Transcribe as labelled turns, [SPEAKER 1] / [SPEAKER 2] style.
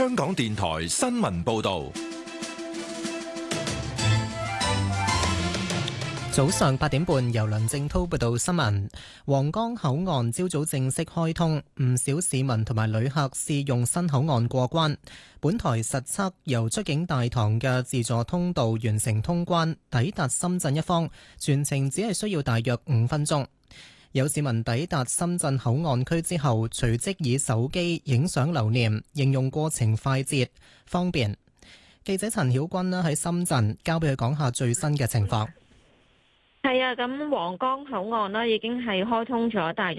[SPEAKER 1] 香港電台新聞報道。
[SPEAKER 2] 早上8點半，由梁正滔報道新聞。皇崗口岸朝早正式開通，唔少市民同埋旅客試用新口岸過關。本台實測由出境大堂嘅自助通道完成通關，抵達深圳一方，全程只係需要大約5分鐘。有市民抵達深圳口岸區之後，隨即以手機影相留念，形容過程快捷方便。記者陳曉君喺深圳交俾佢講下最新嘅情況。
[SPEAKER 3] 係啊，咁皇崗口岸已經係開通咗大約